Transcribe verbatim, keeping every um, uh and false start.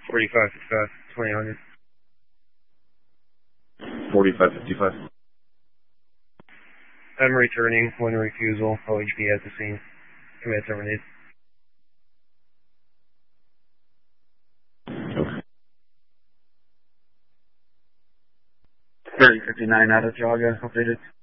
forty-five fifty-five, twenty hundred. forty-five fifty-five. I'm returning. One refusal. O H P at the scene. Command terminated. Okay. thirty fifty-nine out of Jaga, updated.